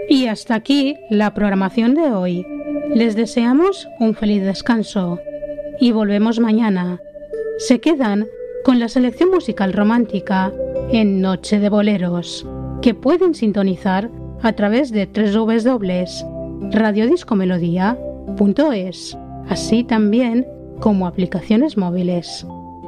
Y hasta aquí la programación de hoy. Les deseamos un feliz descanso y volvemos mañana. Se quedan con la selección musical romántica en Noche de Boleros, que pueden sintonizar a través de www.radiodiscomelodía.es, así también como aplicaciones móviles.